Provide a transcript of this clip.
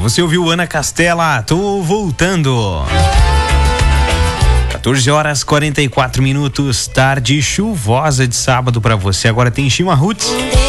Você ouviu Ana Castela, Tô Voltando. 14 horas 44 minutos, tarde chuvosa de sábado pra você. Agora tem Chima Roots.